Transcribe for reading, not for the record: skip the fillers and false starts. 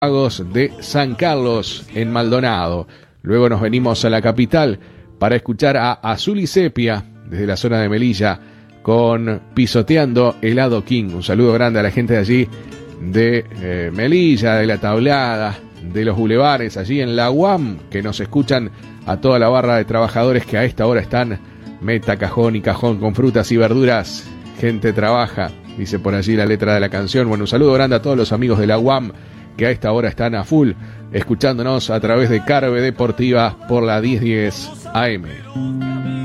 de San Carlos en Maldonado. Luego nos venimos a la capital para escuchar a Azul y Sepia desde la zona de Melilla con Pisoteando Helado King. Un saludo grande a la gente de allí de Melilla, de La Tablada, de los bulevares, allí en la UAM, que nos escuchan, a toda la barra de trabajadores que a esta hora están meta cajón y cajón con frutas y verduras. Gente trabaja, dice por allí la letra de la canción. Bueno, un saludo grande a todos los amigos de la UAM que a esta hora están a full escuchándonos a través de Carve Deportiva por la 1010 AM.